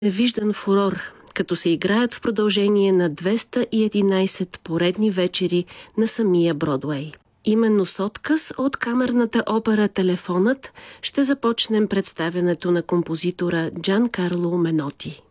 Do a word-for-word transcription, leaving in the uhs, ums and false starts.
Невиждан фурор, като се играят в продължение на двеста и единайсет поредни вечери на самия Бродуей. Именно с отказ от камерната опера «Телефонът» ще започнем представянето на композитора Джан Карло Меноти.